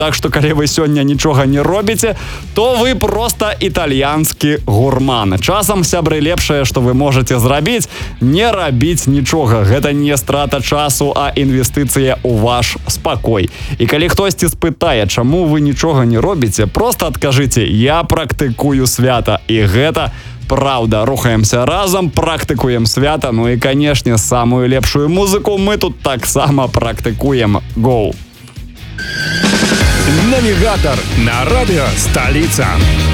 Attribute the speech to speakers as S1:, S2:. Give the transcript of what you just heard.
S1: Так што калі вы сёння нічога не робіце, то вы проста італьянскі гурман. Часам, сябры, лепшае, што вы можаце зрабіць, не рабіць нічога. Гэта не страта часу, а інвестыцыя ў ваш спакой. І калі хтосьці спытае, чаму вы нічога не робіце, проста адкажыце: я практыкую свята. І гэта правда. Рухаемся разам, практыкуем свята. Ну і, канешне, самую лепшую музыку мы тут таксама практыкуем. Гоу!
S2: Навигатор на радио «Столица».